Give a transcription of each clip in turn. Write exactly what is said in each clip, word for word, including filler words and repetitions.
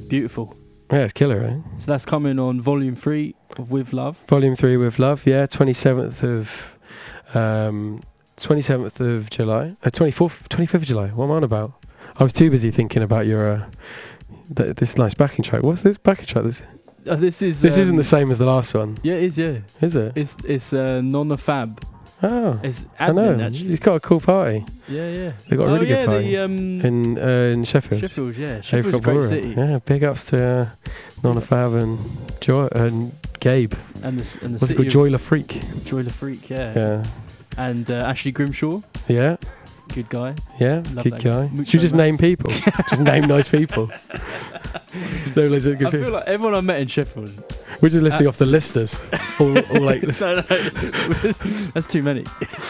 Beautiful. Yeah, it's killer, right? So that's coming on volume three of With Love. Volume three with Love, yeah, twenty-seventh of um, twenty-seventh of July, uh, twenty-fourth, twenty-fifth of July. What am I on about? I was too busy thinking about your uh, th- this nice backing track. What's this backing track? This Uh, this is. this um, isn't the same as the last one, Yeah, it is. Yeah, is it? it's it's uh, Nonna Fab. Oh, It's I know. admin actually. He's got a cool party Yeah, yeah. They've got a oh, really good yeah, party The, um, in uh, in Sheffield. Sheffield, yeah. They've Sheffield's a got great Borough. city. Yeah, big ups to uh, Nonna Fab and Joy and Gabe. And the s- and the What's it city called? of Joy La Freak. Joy La Freak, yeah. Yeah, And uh, Ashley Grimshaw, yeah, good guy. yeah. Love Good that guy. guy. Should we just Mucho name mas. people? Just name nice people. Just no loads of good I feel people. like everyone I met in Sheffield. We're just listing off the listeners. all, all like this. no, no, that's too many.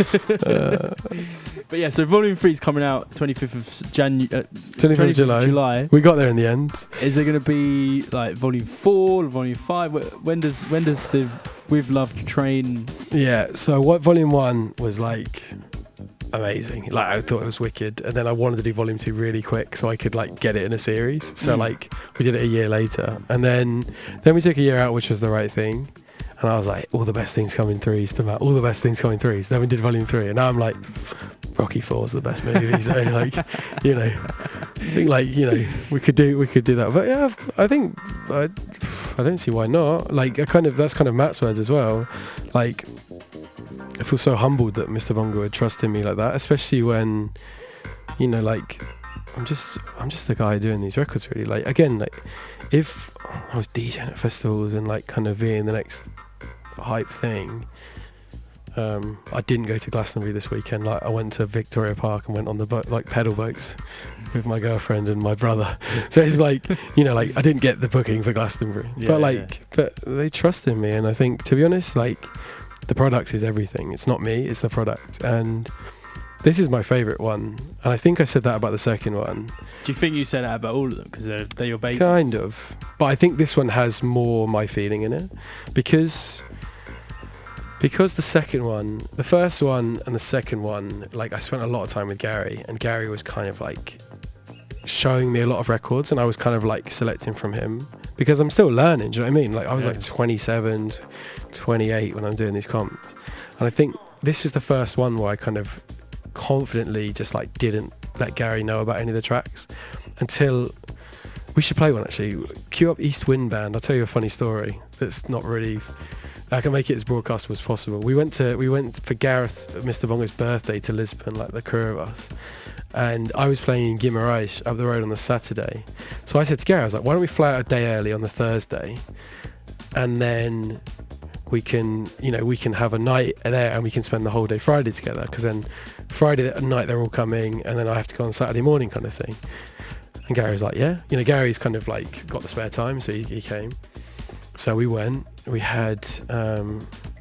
Uh, But yeah, so volume three is coming out twenty-fifth of January. Uh, twenty-fifth of July. July. We got there in the end. Is there going to be like volume four, or volume five? Wh- When does when does the With Love train? Yeah. So what volume one was like amazing. Like I thought it was wicked, and then I wanted to do volume two really quick so I could like get it in a series. So Mm. like we did it a year later, and then then we took a year out, which was the right thing. And I was like, all the best things come in threes to Matt. All the best things come in threes. Then we did volume three, and now I'm like, Rocky Four's the best movie. So like, you know, I think like you know we could do we could do that. But yeah, I think I, I don't see why not. Like I kind of that's kind of Matt's words as well. Like I feel so humbled that Mister Bongo would trust in me like that, especially when, you know, like I'm just I'm just the guy doing these records really. Like again, like if I was DJing at festivals and like kind of being the next hype thing. Um, I didn't go to Glastonbury this weekend. Like I went to Victoria Park and went on the boat, like pedal boats, with my girlfriend and my brother. So it's like, you know, like I didn't get the booking for Glastonbury, Yeah, but like, but they trust in me, and I think, to be honest, like the product is everything. It's not me, it's the product, and this is my favourite one. And I think I said that about the second one. Do you think you said that about all of them because they're they're your babies? Kind of, but I think this one has more my feeling in it because. Because the second one, the first one and the second one, like I spent a lot of time with Gary, and Gary was kind of like showing me a lot of records, and I was kind of like selecting from him because I'm still learning, do you know what I mean? Like I was Yeah. like twenty-seven, twenty-eight when I'm doing these comps. And I think this is the first one where I kind of confidently just like didn't let Gary know about any of the tracks until we should play one actually. Cue up East Wind Band. I'll tell you a funny story that's not really, I can make it as broadcastable as possible. We went to we went for Gareth, Mister Bongo's birthday, to Lisbon, like the crew of us, and I was playing in Guimarães up the road on the Saturday. So I said to Gary, I was like, why don't we fly out a day early on the Thursday, and then we can, you know, we can have a night there and we can spend the whole day Friday together, because then Friday at night they're all coming, and then I have to go on Saturday morning kind of thing. And Gary was like, yeah, you know, Gary's kind of like got the spare time, so he, he came. So we went. We had, um,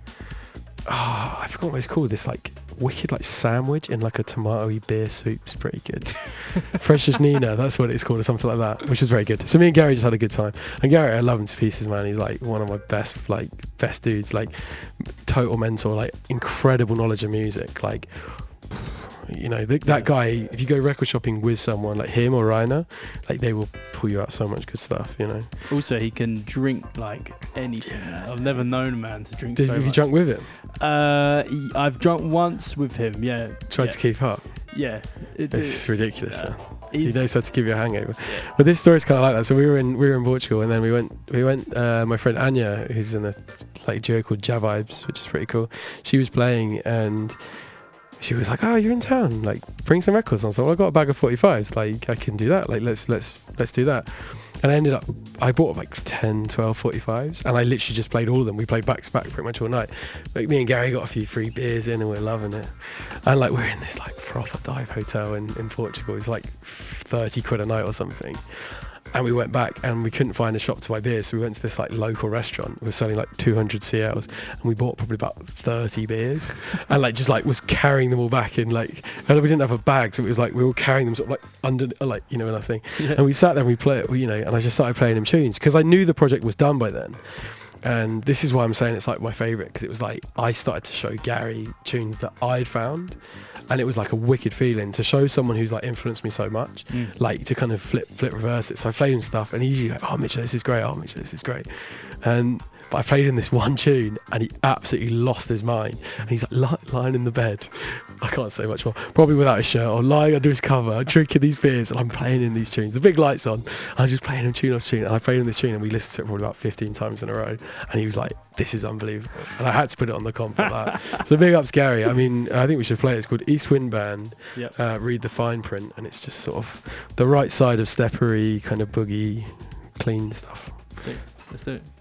oh, I forgot what it's called. This like wicked like sandwich in like a tomatoey beer soup. It's pretty good. Fresh as Nina, that's what it's called, or something like that, which is very good. So me and Gary just had a good time. And Gary, I love him to pieces, man. He's like one of my best, like best dudes. Like total mentor. Like incredible knowledge of music. Like. You know, th- that guy, if you go record shopping with someone like him or Rainer, like they will pull you out so much good stuff, you know. Also, he can drink like anything. Yeah. I've never known a man to drink Did, so have you much. drunk with him? Uh, y- I've drunk once with him. Yeah. Tried yeah. to keep up? Yeah. It, It's ridiculous, yeah. man. He He's- knows how to give you a hangover. yeah. But this story's kind of like that. So we were in we were in Portugal, and then we went we went. Uh, my friend Anya, who's in a like duo called Ja Vibes, which is pretty cool. She was playing, and she was like, "Oh, you're in town. Like, bring some records." And I was like, "Well, I got a bag of forty-fives. Like, I can do that. Like, let's let's let's do that." And I ended up, I bought like ten, twelve forty-fives, and I literally just played all of them. We played back to back pretty much all night. Like me and Gary got a few free beers in, and we we're loving it. And like we're in this like proper dive hotel in, in Portugal. It's like thirty quid a night or something. And we went back and we couldn't find a shop to buy beers, so we went to this like local restaurant. We were selling like two hundred C Ls, and we bought probably about thirty beers, and like just like was carrying them all back in like, and we didn't have a bag, so it was like we were carrying them sort of like under, like, you know, nothing. Yeah. And we sat there and we played, you know, and I just started playing them tunes because I knew the project was done by then. And this is why I'm saying it's like my favourite, because it was like I started to show Gary tunes that I'd found, and it was like a wicked feeling to show someone who's like influenced me so much, Mm. like to kind of flip flip reverse it. So I played him stuff, and he usually like, oh Mitchell, this is great, oh Mitchell, this is great. And but I played him this one tune, and he absolutely lost his mind. And he's like li- lying in the bed, I can't say much more, probably without a shirt on, lying under his cover, drinking these beers, and I'm playing him these tunes, the big lights on. I'm just playing him tune after tune, and I played him this tune, and we listened to it probably about fifteen times in a row. And he was like, this is unbelievable. And I had to put it on the comp for that. So big ups Gary. I mean, I think we should play it. It's called East Wind Band. Yep. Uh, read the fine print, and it's just sort of the right side of steppery, kind of boogie, clean stuff. Sick. Let's do it.